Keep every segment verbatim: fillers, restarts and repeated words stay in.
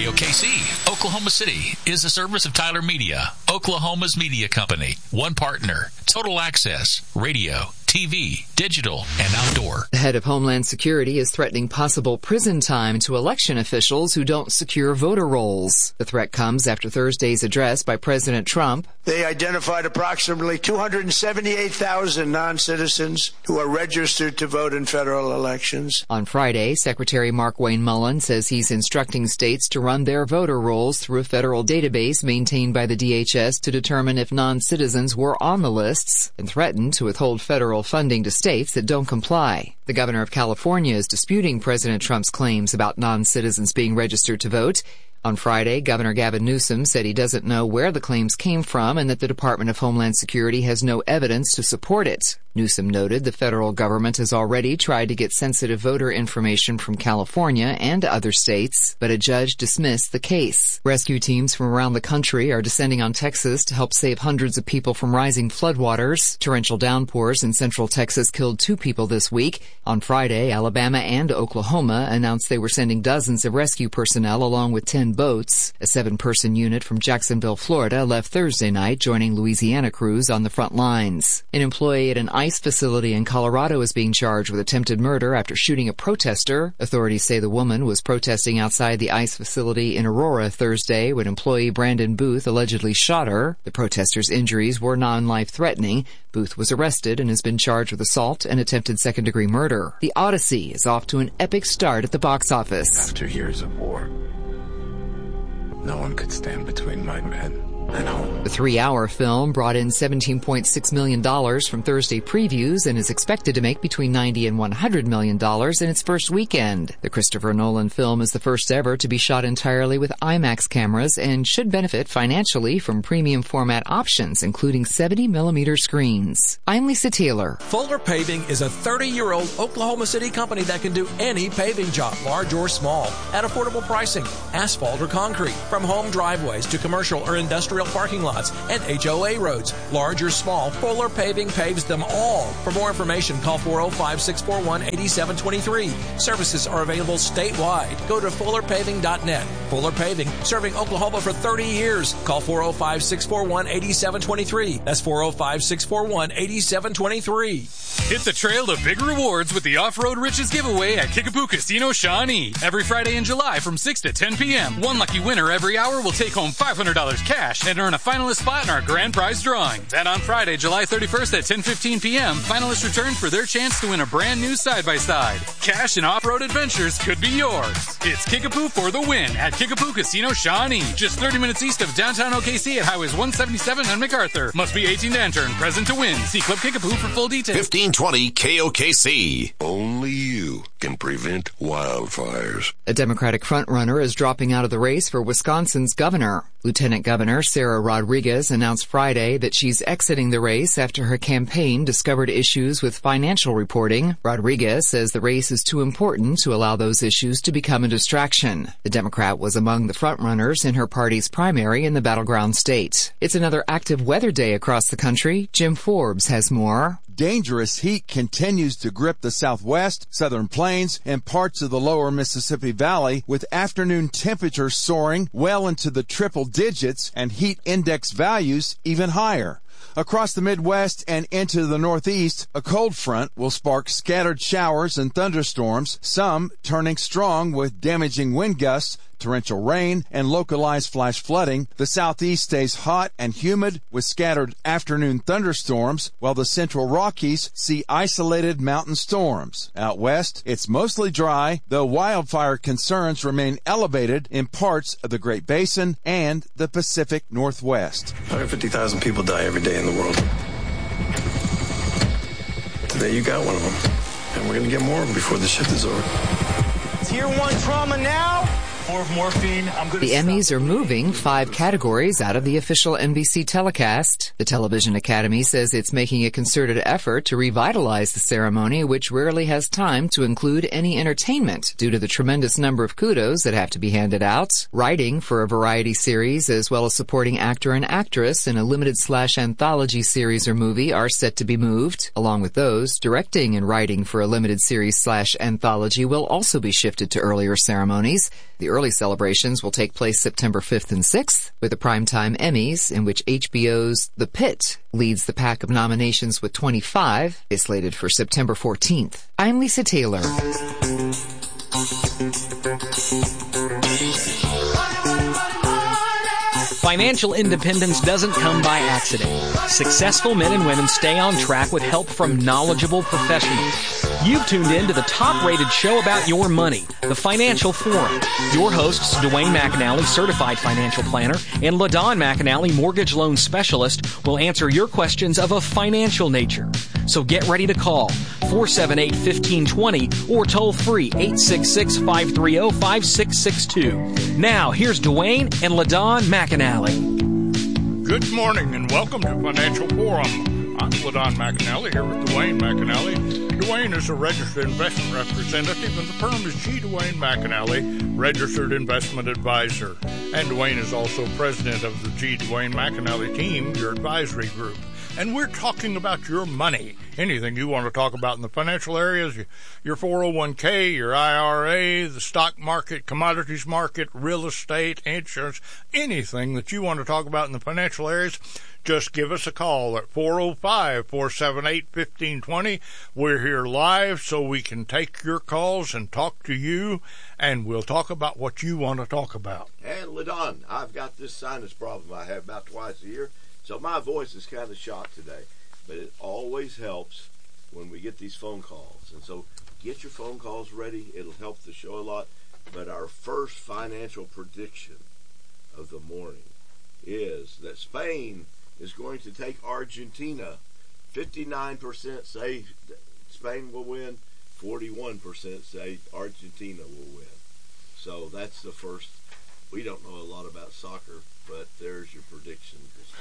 K O K C, Oklahoma City, is a service of Tyler Media, Oklahoma's media company. One partner, total access, radio, T V, digital, and outdoor. The head of Homeland Security is threatening possible prison time to election officials who don't secure voter rolls. The threat comes after Thursday's address by President Trump. They identified approximately two hundred seventy-eight thousand non-citizens who are registered to vote in federal elections. On Friday, Secretary Mark Wayne Mullen says he's instructing states to run their voter rolls through a federal database maintained by the D H S to determine if non-citizens were on the lists, and threatened to withhold federal funding to states that don't comply. The governor of California is disputing President Trump's claims about non-citizens being registered to vote. On Friday, Governor Gavin Newsom said he doesn't know where the claims came from and that the Department of Homeland Security has no evidence to support it. Newsom noted the federal government has already tried to get sensitive voter information from California and other states, but a judge dismissed the case. Rescue teams from around the country are descending on Texas to help save hundreds of people from rising floodwaters. Torrential downpours in central Texas killed two people this week. On Friday, Alabama and Oklahoma announced they were sending dozens of rescue personnel along with ten boats. A seven-person unit from Jacksonville, Florida left Thursday night, joining Louisiana crews on the front lines. An employee at an ICE facility in Colorado is being charged with attempted murder after shooting a protester. Authorities say the woman was protesting outside the ICE facility in Aurora Thursday when employee Brandon Booth allegedly shot her. The protester's injuries were non-life-threatening. Booth was arrested and has been charged with assault and attempted second-degree murder. The Odyssey is off to an epic start at the box office. After years of war, no one could stand between my men and home. The three-hour film brought in seventeen point six million dollars from Thursday previews and is expected to make between ninety and one hundred million dollars in its first weekend. The Christopher Nolan film is the first ever to be shot entirely with IMAX cameras and should benefit financially from premium format options, including seventy millimeter screens. I'm Lisa Taylor. Fuller Paving is a thirty-year-old Oklahoma City company that can do any paving job, large or small, at affordable pricing, asphalt or concrete, from home driveways to commercial or industrial parking lots and H O A roads. Large or small, Fuller Paving paves them all. For more information, call four oh five, six four one, eight seven two three. Services are available statewide. Go to fuller paving dot net. Fuller Paving, serving Oklahoma for thirty years. Call four oh five, six four one, eight seven two three. That's four oh five, six four one, eight seven two three. Hit the trail to big rewards with the Off-Road Riches giveaway at Kickapoo Casino Shawnee. Every Friday in July from six to ten p.m. One lucky winner every hour will take home five hundred dollars cash and earn a finalist spot in our grand prize drawing. Then on Friday, July thirty-first at ten fifteen p.m., finalists return for their chance to win a brand new side-by-side. Cash and off-road adventures could be yours. It's Kickapoo for the win at Kickapoo Casino Shawnee, just thirty minutes east of downtown O K C at Highways one seventy-seven and MacArthur. Must be eighteen to enter and present to win. See Club Kickapoo for full details. fifteen twenty K O K C. Only you can prevent wildfires. A Democratic frontrunner is dropping out of the race for Wisconsin's governor. Lieutenant Governor Sarah Rodriguez announced Friday that she's exiting the race after her campaign discovered issues with financial reporting. Rodriguez says the race is too important to allow those issues to become a distraction. The Democrat was among the frontrunners in her party's primary in the battleground state. It's another active weather day across the country. Jim Forbes has more. Dangerous heat continues to grip the Southwest, Southern Plains, and parts of the lower Mississippi Valley, with afternoon temperatures soaring well into the triple digits and heat index values even higher. Across the Midwest and into the Northeast, a cold front will spark scattered showers and thunderstorms, some turning strong with damaging wind gusts, torrential rain, and localized flash flooding. The Southeast stays hot and humid with scattered afternoon thunderstorms, while the Central Rockies see isolated mountain storms. Out west, it's mostly dry, though wildfire concerns remain elevated in parts of the Great Basin and the Pacific Northwest. one hundred fifty thousand people die every day in the world. Today you got one of them, and we're going to get more of them before the shift is over. Tier one trauma now. More morphine. I'm good. The Emmys are moving five categories out of the official N B C telecast. The Television Academy says it's making a concerted effort to revitalize the ceremony, which rarely has time to include any entertainment due to the tremendous number of kudos that have to be handed out. Writing for a variety series, as well as supporting actor and actress in a limited slash anthology series or movie, are set to be moved. Along with those, directing and writing for a limited series slash anthology will also be shifted to earlier ceremonies. The early celebrations will take place September fifth and sixth, with the Primetime Emmys, in which H B O's The Pitt leads the pack of nominations with twenty-five, is slated for September fourteenth. I'm Lisa Taylor. Financial independence doesn't come by accident. Successful men and women stay on track with help from knowledgeable professionals. You've tuned in to the top-rated show about your money, The Financial Forum. Your hosts, Dwayne McAnally, Certified Financial Planner, and LaDon McAnally, Mortgage Loan Specialist, will answer your questions of a financial nature. So get ready to call four seven eight, one five two zero or toll free eight six six, five three zero, five six six two. Now, here's Dwayne and LaDon McAnally. Good morning and welcome to Financial Forum. I'm LaDon McAnally here with Dwayne McAnally. Dwayne is a registered investment representative and the firm is G. Dwayne McAnally, Registered Investment Advisor. And Dwayne is also president of the G. Dwayne McAnally team, your advisory group. And we're talking about your money. Anything you want to talk about in the financial areas, your four oh one k, your I R A, the stock market, commodities market, real estate, insurance, anything that you want to talk about in the financial areas, just give us a call at four oh five, four seven eight, one five two zero. We're here live so we can take your calls and talk to you, and we'll talk about what you want to talk about. And LaDon, I've got this sinus problem I have about twice a year. So my voice is kind of shot today, but it always helps when we get these phone calls. And so get your phone calls ready. It'll help the show a lot. But our first financial prediction of the morning is that Spain is going to take Argentina. fifty-nine percent say Spain will win. forty-one percent say Argentina will win. So that's the first. We don't know a lot about soccer, but there's your prediction.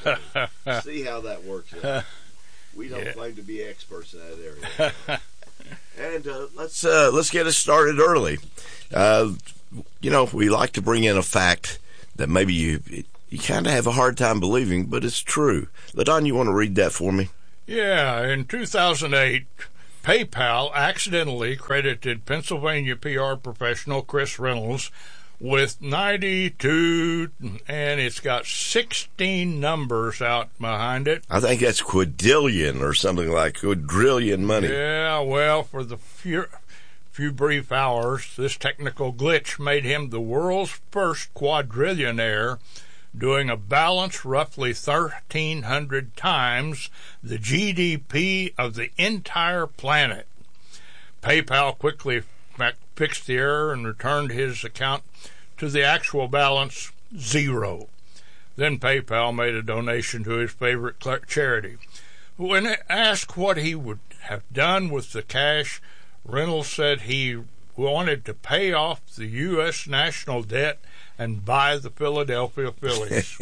See how that works out. We don't yeah. claim to be experts in that area. And uh, let's uh, let's get us started early. Uh, you know, we like to bring in a fact that maybe you you kind of have a hard time believing, but it's true. LaDon, you want to read that for me? Yeah, in two thousand eight, PayPal accidentally credited Pennsylvania P R professional Chris Reynolds with ninety-two, and it's got sixteen numbers out behind it. I think that's quadrillion or something like quadrillion money. Yeah, well, for the few, few brief hours, this technical glitch made him the world's first quadrillionaire, doing a balance roughly thirteen hundred times the G D P of the entire planet. PayPal quickly fixed the error and returned his account to the actual balance, zero. Then PayPal made a donation to his favorite charity. When asked what he would have done with the cash, Reynolds said he wanted to pay off the U S national debt and buy the Philadelphia Phillies.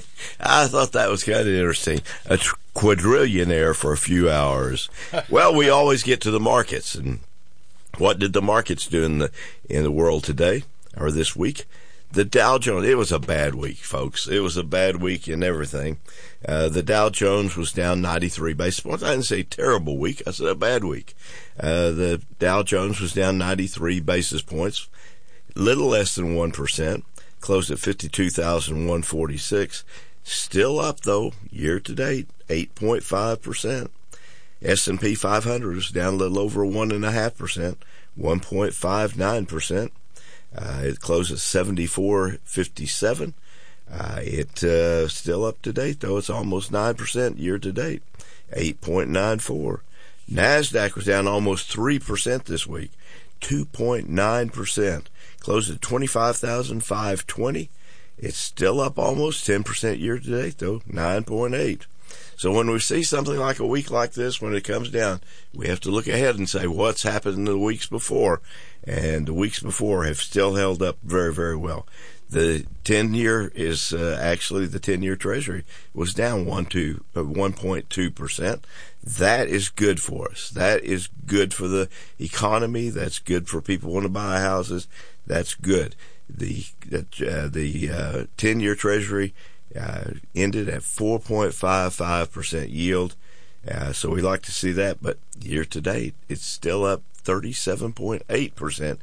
I thought that was kind of interesting. A quadrillionaire for a few hours. Well, we always get to the markets, and what did the markets do in the in the world today or this week? The Dow Jones, it was a bad week, folks. It was a bad week in everything. Uh, the Dow Jones was down ninety-three basis points. I didn't say terrible week. I said a bad week. Uh, the Dow Jones was down ninety-three basis points, little less than one percent, closed at fifty-two thousand one hundred forty-six. Still up, though, year to date, eight point five percent. S and P five hundred is down a little over one point five percent, one point five nine percent. Uh, it closed at seventy-four fifty-seven. Uh, it uh, still up to date, though. It's almost nine percent year to date, eight point nine four. NASDAQ was down almost three percent this week, two point nine percent. Closed at twenty-five thousand five hundred twenty. It's still up almost ten percent year to date, though, nine point eight. So when we see something like a week like this, when it comes down, we have to look ahead and say what's happened in the weeks before. And the weeks before have still held up very, very well. The ten-year is uh, actually the ten-year Treasury was down one point two percent. That is good for us. That is good for the economy. That's good for people who want to buy houses. That's good. The uh, the uh, ten-year Treasury uh, ended at four point five five percent yield. Uh, so we like to see that, but year to date, it's still up thirty-seven point eight percent.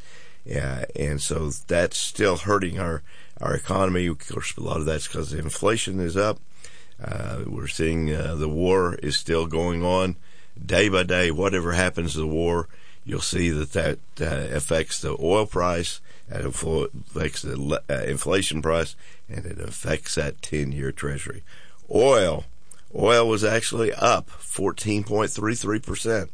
Yeah, and so that's still hurting our, our economy. Of course, a lot of that's because inflation is up. Uh, we're seeing uh, the war is still going on day by day. Whatever happens to the war, you'll see that that uh, affects the oil price, it affects the uh, inflation price, and it affects that ten-year Treasury. Oil. Oil was actually up fourteen point three three percent.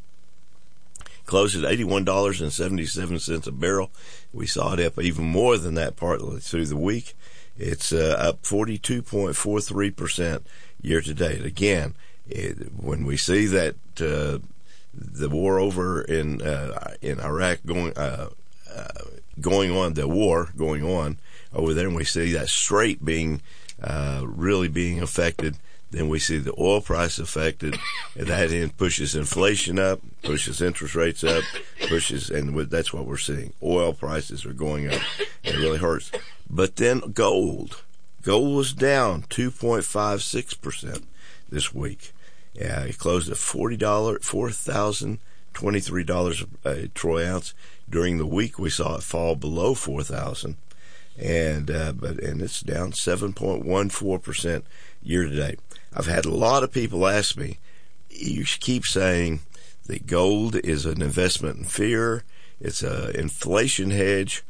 Closed at eighty-one dollars and seventy-seven cents a barrel. We saw it up even more than that partly through the week. It's uh, up forty-two point four three percent year to date. Again, it, when we see that uh, the war over in uh, in Iraq going uh, uh, going on, the war going on over there, and we see that Strait being uh, really being affected, then we see the oil price affected, and that in pushes inflation up, pushes interest rates up, pushes, and that's what we're seeing. Oil prices are going up, and it really hurts. But then gold. Gold was down two point five six percent this week. Yeah, it closed at forty dollars, four thousand twenty-three dollars a troy ounce. During the week, we saw it fall below four thousand dollars. And, uh, but, and it's down seven point one four percent year to date. I've had a lot of people ask me, you keep saying that gold is an investment in fear. It's an inflation hedge.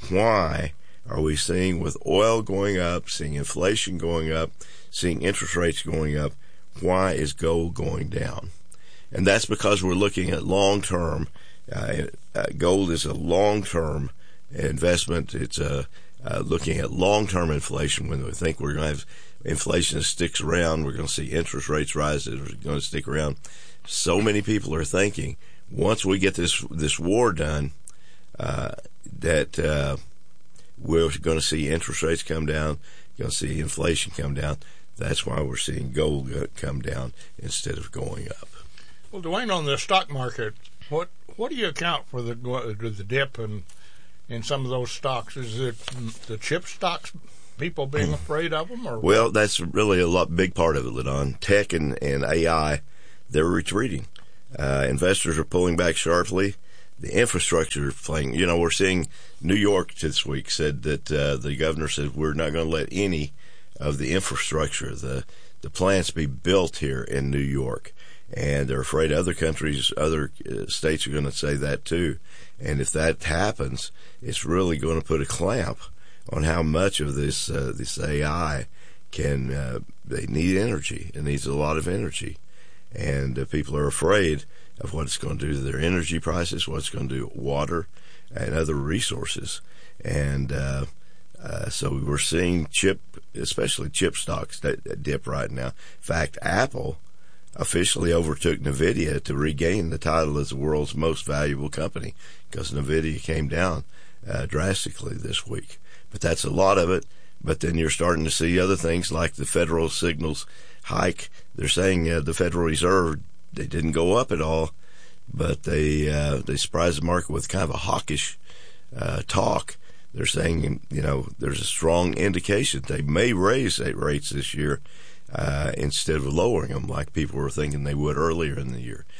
Why are we seeing, with oil going up, seeing inflation going up, seeing interest rates going up, why is gold going down? And that's because we're looking at long-term. Uh, uh, gold is a long-term investment. It's a Uh, looking at long-term inflation. When we think we're going to have inflation that sticks around, we're going to see interest rates rise that are going to stick around. So many people are thinking once we get this this war done, uh, that uh, we're going to see interest rates come down, going to see inflation come down. That's why we're seeing gold come down instead of going up. Well, Dwayne, on the stock market, what what do you account for the the dip and in some of those stocks? Is it the chip stocks, people being afraid of them? Or well, that's really a lot big part of it, Ladon. Tech and, and A I, they're retreating. Uh, investors are pulling back sharply. The infrastructure is playing. You know, we're seeing New York this week said that uh, the governor said we're not going to let any of the infrastructure, the the plants, be built here in New York. And they're afraid other countries, other uh, states are going to say that too. And if that happens, it's really going to put a clamp on how much of this uh, this A I can. Uh, they need energy. It needs a lot of energy, and uh, people are afraid of what it's going to do to their energy prices, what it's going to do to water and other resources. And uh, uh, so we're seeing chip, especially chip stocks, that, that dip right now. In fact, Apple officially overtook NVIDIA to regain the title as the world's most valuable company, because NVIDIA came down uh, drastically this week. But that's a lot of it. But then you're starting to see other things like the Federal Signals hike. They're saying uh, the Federal Reserve, they didn't go up at all, but they uh, they surprised the market with kind of a hawkish uh, talk. They're saying, you know, there's a strong indication they may raise rates this year, Uh, instead of lowering them like people were thinking they would earlier in the year.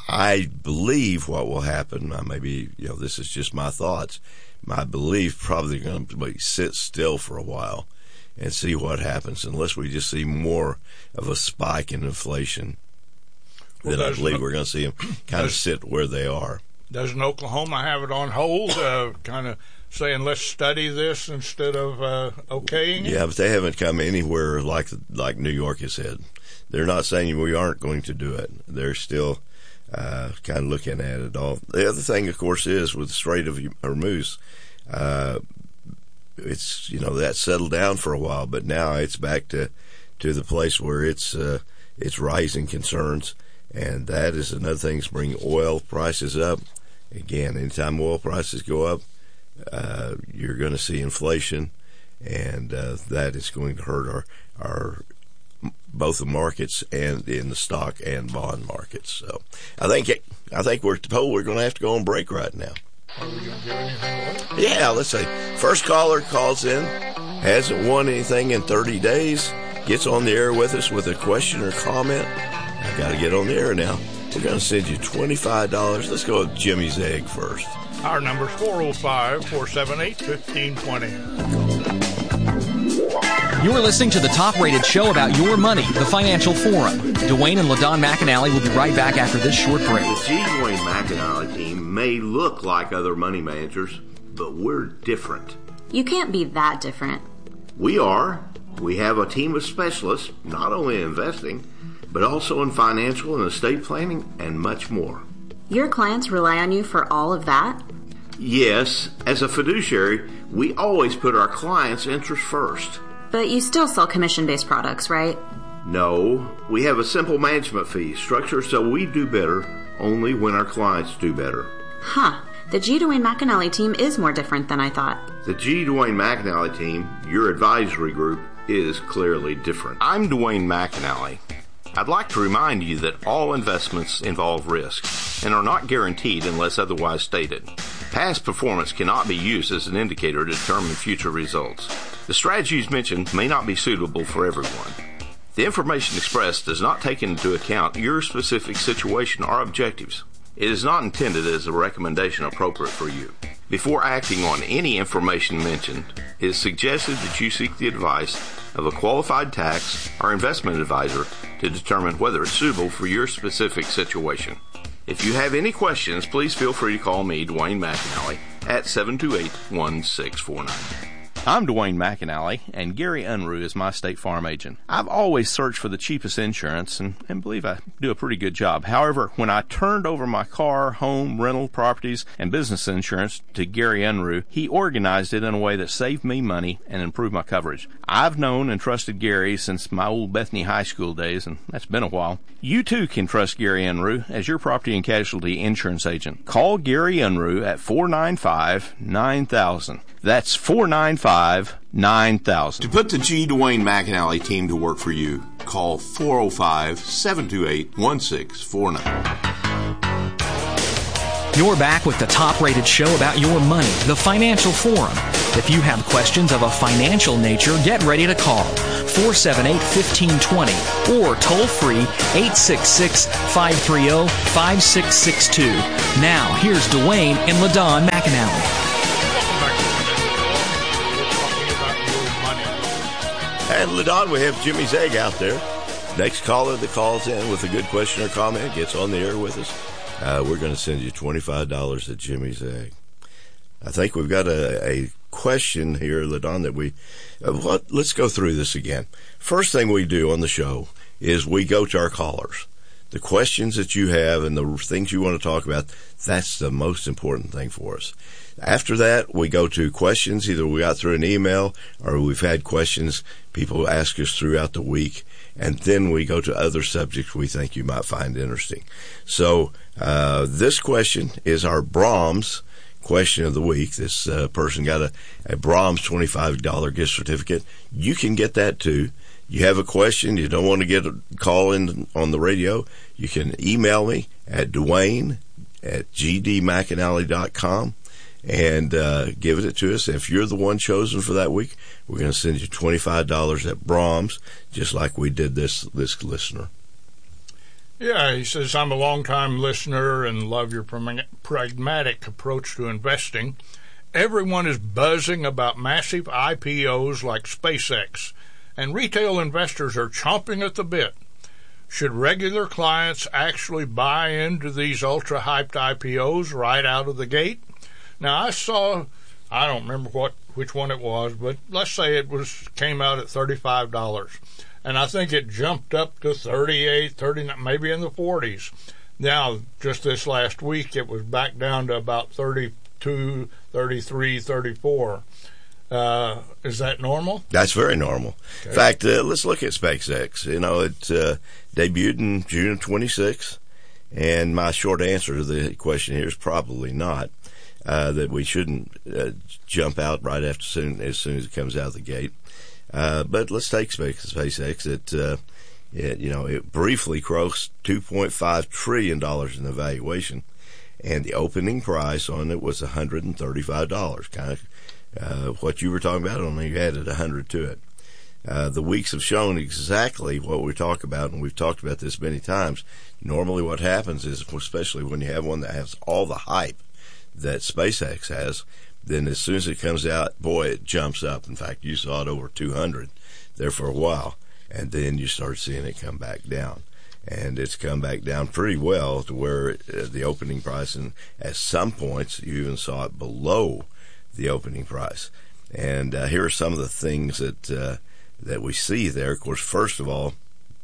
I believe what will happen, maybe, you know, this is just my thoughts, my belief probably going to be sit still for a while and see what happens, unless we just see more of a spike in inflation. Well, then I believe we're going to see them kind of sit where they are. Doesn't Oklahoma have it on hold, uh, kind of saying let's study this instead of uh, okaying it? Yeah, but they haven't come anywhere like like New York has said. They're not saying we aren't going to do it. They're still uh, kind of looking at it all. The other thing, of course, is with the Strait of Hormuz, uh, it's, you know, that settled down for a while, but now it's back to to the place where it's uh, it's rising concerns, and that is another thing that's bringing oil prices up. Again, anytime oil prices go up, uh, you're going to see inflation, and uh, that is going to hurt our our both the markets and in the stock and bond markets. So I think it, I think we're told we're going to have to go on break right now. Are we going to give anything away? Yeah, let's see. First caller calls in, hasn't won anything in thirty days, gets on the air with us with a question or comment. I got to get on the air now. We're going to send you twenty-five dollars. Let's go with Jimmy's Egg first. Our number's four oh five, four seven eight, one five two zero. You're listening to the top-rated show about your money, the Financial Forum. Dwayne and LaDon McAnally will be right back after this short break. The G. Dwayne McAnally team may look like other money managers, but we're different. You can't be that different. We are. We have a team of specialists, not only in investing, but also in financial and estate planning and much more. Your clients rely on you for all of that? Yes. As a fiduciary, we always put our clients' interests first. But you still sell commission-based products, right? No. We have a simple management fee structure so we do better only when our clients do better. Huh. The G. Dwayne McAnally team is more different than I thought. The G. Dwayne McAnally team, your advisory group, is clearly different. I'm Dwayne McAnally. I'd like to remind you that all investments involve risk and are not guaranteed unless otherwise stated. Past performance cannot be used as an indicator to determine future results. The strategies mentioned may not be suitable for everyone. The information expressed does not take into account your specific situation or objectives. It is not intended as a recommendation appropriate for you. Before acting on any information mentioned, it is suggested that you seek the advice of a qualified tax or investment advisor to determine whether it's suitable for your specific situation. If you have any questions, please feel free to call me, Dwayne McAnally, at seven two eight, one six four nine. I'm Dwayne McAnally, and Gary Unruh is my State Farm agent. I've always searched for the cheapest insurance and, and believe I do a pretty good job. However, when I turned over my car, home, rental, properties, and business insurance to Gary Unruh, he organized it in a way that saved me money and improved my coverage. I've known and trusted Gary since my old Bethany High School days, and that's been a while. You too can trust Gary Unruh as your property and casualty insurance agent. Call Gary Unruh at four nine five, nine thousand. That's four nine five, nine thousand. To put the G. Dwayne McAnally team to work for you, call four oh five, seven two eight, one six four nine. You're back with the top-rated show about your money, the Financial Forum. If you have questions of a financial nature, get ready to call four seven eight, one five two zero or toll-free eight six six, five three zero, five six six two. Now, here's Dwayne and LaDon McAnally. And LaDon, we have Jimmy's Egg out there. Next caller that calls in with a good question or comment gets on the air with us. Uh, we're going to send you twenty-five dollars at Jimmy's Egg. I think we've got a, a question here, LaDon, that we... Uh, what, let's go through this again. First thing we do on the show is we go to our callers. The questions that you have and the things you want to talk about, that's the most important thing for us. After that, we go to questions. Either we got through an email or we've had questions people ask us throughout the week. And then we go to other subjects we think you might find interesting. So uh, this question is our Brahms question of the week. This uh, person got a, a Brahms twenty-five dollars gift certificate. You can get that too. You have a question, you don't want to get a call in on the radio, you can email me at Dwayne at g d mcanally dot com and uh, give it to us. If you're the one chosen for that week, we're going to send you twenty-five dollars at Brahms, just like we did this this listener. Yeah, he says, I'm a long-time listener and love your pragmatic approach to investing. Everyone is buzzing about massive I P Os like SpaceX, and retail investors are chomping at the bit. Should regular clients actually buy into these ultra-hyped I P Os right out of the gate? Now, I saw, I don't remember what which one it was, but let's say it was came out at thirty-five dollars. And I think it jumped up to thirty-eight, thirty-nine, maybe in the forties. Now, just this last week, it was back down to about thirty-two, thirty-three, thirty-four. Uh, is that normal? That's very normal. Okay. In fact, uh, let's look at SpaceX. You know, it uh, debuted in June of twenty-six, and my short answer to the question here is probably not. Uh, that we shouldn't uh, jump out right after soon as soon as it comes out of the gate. Uh, but let's take SpaceX. It, uh, it, you know, it briefly crossed two point five trillion dollars in the valuation, and the opening price on it was one hundred thirty-five dollars. Kind of uh, what you were talking about, only you added one hundred to it. Uh, the weeks have shown exactly what we talk about, and we've talked about this many times. Normally what happens is, especially when you have one that has all the hype, that SpaceX has, then as soon as it comes out, boy, it jumps up. In fact, you saw it over two hundred there for a while, and then you start seeing it come back down. And it's come back down pretty well to where uh, the opening price, and at some points you even saw it below the opening price. And uh, here are some of the things that uh, that we see there. Of course, first of all,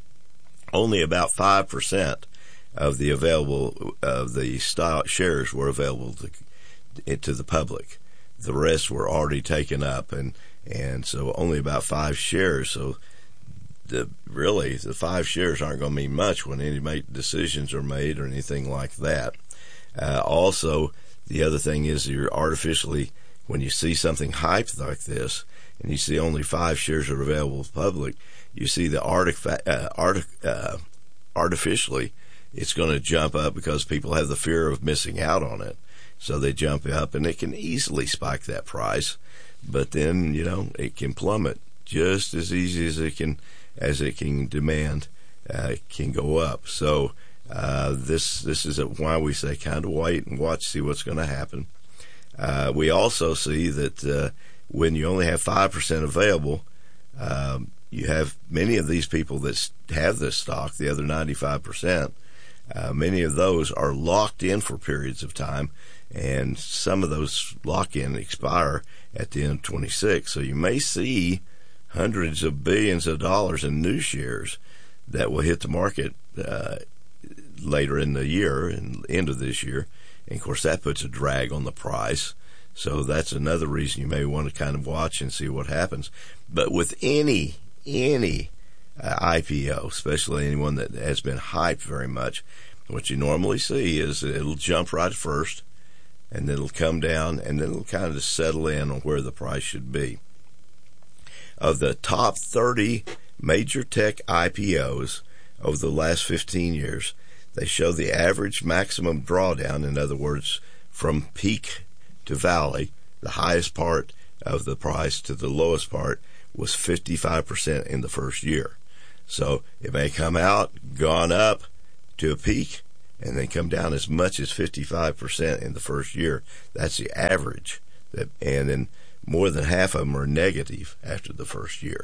only about five percent of the available of the stock shares were available to to the public. The rest were already taken up, and and so only about five shares. So the really the five shares aren't going to mean much when any make decisions are made or anything like that. Uh, also, the other thing is you're artificially, when you see something hyped like this, and you see only five shares are available to the public, you see the artifact, uh, artic, uh, artificially, it's going to jump up because people have the fear of missing out on it. So they jump up, and it can easily spike that price. But then, you know, it can plummet just as easy as it can, as it can demand, uh, can go up. So uh, this this is why we say kind of wait and watch, see what's going to happen. Uh, we also see that uh, when you only have five percent available, um, you have many of these people that have this stock, the other ninety-five percent, uh, many of those are locked in for periods of time, and some of those lock-in expire at the end of twenty-six. So you may see hundreds of billions of dollars in new shares that will hit the market uh, later in the year and end of this year. And, of course, that puts a drag on the price. So that's another reason you may want to kind of watch and see what happens. But with any, any uh, I P O, especially anyone that has been hyped very much, what you normally see is it'll jump right first, and then it'll come down, and then it'll kind of settle in on where the price should be. Of the top thirty major tech I P Os over the last fifteen years, they show the average maximum drawdown, in other words, from peak to valley, the highest part of the price to the lowest part was fifty-five percent in the first year. So it may come out, gone up to a peak, and then come down as much as fifty-five percent in the first year. That's the average. That, and then more than half of them are negative after the first year.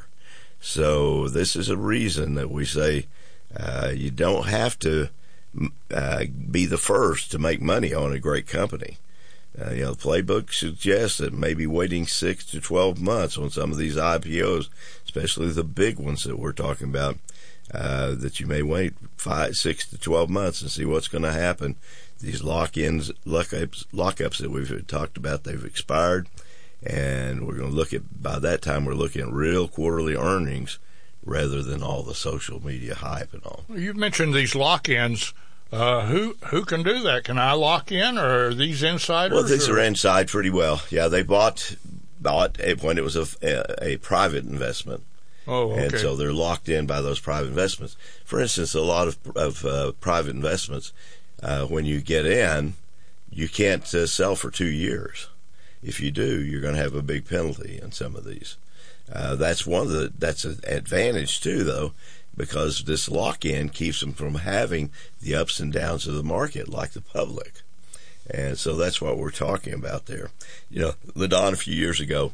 So this is a reason that we say uh, you don't have to uh, be the first to make money on a great company. Uh, you know, the playbook suggests that maybe waiting six to twelve months on some of these I P Os, especially the big ones that we're talking about, uh, that you may wait five, six to twelve months and see what's going to happen. These lock-ins, lockups, lockups that we've talked about, they've expired, and we're going to look at, by that time, we're looking at real quarterly earnings rather than all the social media hype and all. You've mentioned these lock-ins. Uh, who who can do that? Can I lock in, or are these insiders? Well, these or? are inside pretty well. Yeah, they bought bought when it was a, a, a private investment. Oh, okay. And so they're locked in by those private investments. For instance, a lot of, of uh, private investments, uh, when you get in, you can't uh, sell for two years. If you do, you're going to have a big penalty in some of these. Uh, that's one of the that's an advantage too, though, because this lock-in keeps them from having the ups and downs of the market like the public. And so that's what we're talking about there. You know, LaDon, a few years ago,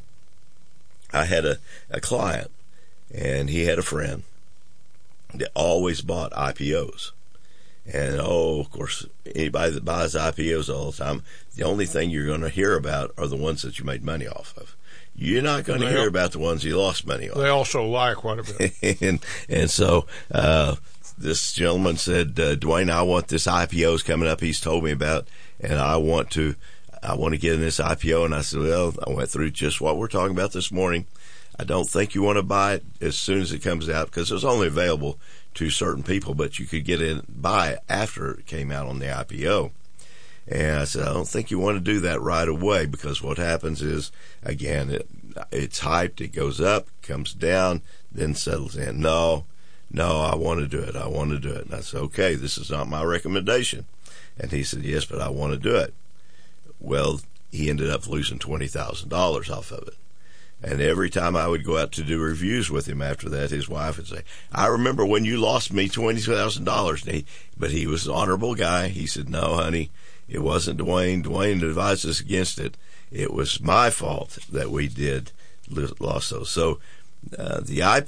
I had a, a client, and he had a friend that always bought I P Os. And, oh, of course, anybody that buys I P Os all the time, the only thing you're going to hear about are the ones that you made money off of. You're not going to hear about the ones you lost money on. They also lie quite a bit. and and so uh, this gentleman said, uh, Dwayne, I want this I P O's coming up. He's told me about, and I want to, I want to get in this I P O. And I said, well, I went through just what we're talking about this morning. I don't think you want to buy it as soon as it comes out because it was only available to certain people, but you could get in buy it after it came out on the I P O. And I said, I don't think you want to do that right away because what happens is, again, it, it's hyped, it goes up, comes down, then settles in. No, no, I want to do it. I want to do it. And I said, okay, this is not my recommendation. And he said, yes, but I want to do it. Well, he ended up losing twenty thousand dollars off of it. And every time I would go out to do reviews with him after that, his wife would say, I remember when you lost me twenty thousand dollars. But he was an honorable guy. He said, no, honey, It wasn't Dwayne. Dwayne advised us against it. It was my fault that we did lost those. So uh, the I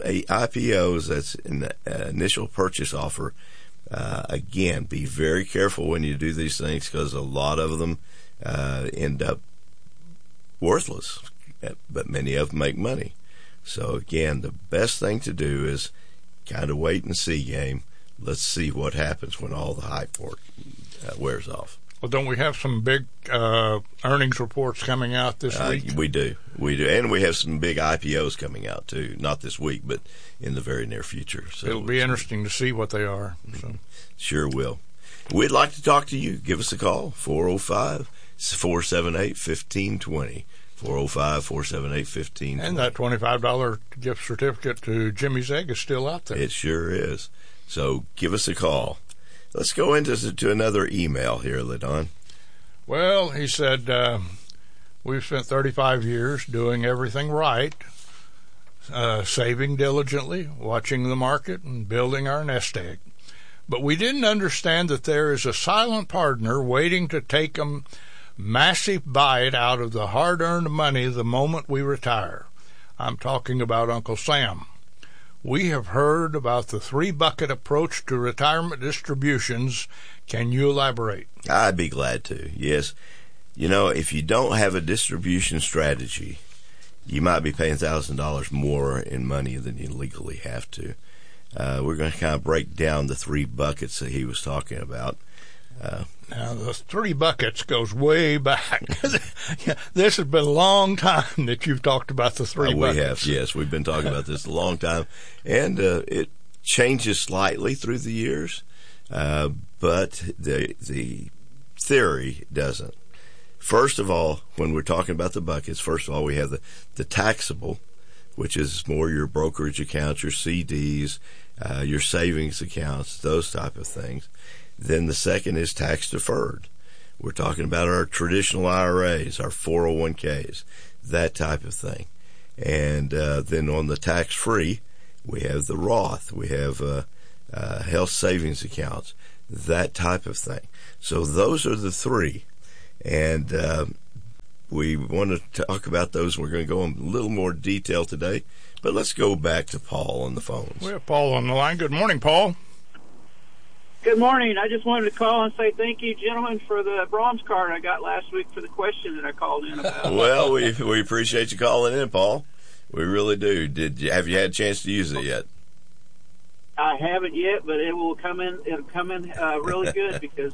P Os, that's an initial purchase offer, uh, again, be very careful when you do these things because a lot of them uh, end up worthless, but many of them make money. So again, the best thing to do is kind of wait and see game. Let's see what happens when all the hype work, uh, wears off. Well, don't we have some big uh, earnings reports coming out this uh, week? We do. We do. And we have some big I P Os coming out, too. Not this week, but in the very near future. So it'll be interesting to see what they are. So. Sure will. We'd like to talk to you. Give us a call, four oh five, four seven eight, one five two zero. four oh five, four seven eight, one five two zero. And that twenty-five dollars gift certificate to Jimmy's Egg is still out there. It sure is. So give us a call. Let's go into to another email here, LaDon. Well, he said, uh, we've spent thirty-five years doing everything right, uh, saving diligently, watching the market, and building our nest egg. But we didn't understand that there is a silent partner waiting to take a massive bite out of the hard-earned money the moment we retire. I'm talking about Uncle Sam. We have heard about the three-bucket approach to retirement distributions. Can you elaborate? I'd be glad to, yes. You know, if you don't have a distribution strategy, you might be paying one thousand dollars more in money than you legally have to. Uh, we're going to kind of break down the three buckets that he was talking about. Uh, now, the three buckets goes way back. This has been a long time that you've talked about the three uh, we buckets. We have, yes. We've been talking about this a long time. And uh, it changes slightly through the years, uh, but the the theory doesn't. First of all, when we're talking about the buckets, first of all, we have the, the taxable, which is more your brokerage accounts, your C Ds, uh, your savings accounts, those type of things. Then the second is tax deferred. We're talking about our traditional I R As, our four oh one k's, that type of thing. And uh, then on the tax free, we have the Roth, we have uh, uh, health savings accounts, that type of thing. So those are the three. And uh, we want to talk about those. We're going to go in a little more detail today. But let's go back to Paul on the phones. We have Paul on the line. Good morning, Paul. Good morning. I just wanted to call and say thank you, gentlemen, for the bronze card I got last week for the question that I called in about. Well, we we appreciate you calling in, Paul. We really do. Did you have you had a chance to use it yet? I haven't yet, but it will come in. It'll come in uh, really good because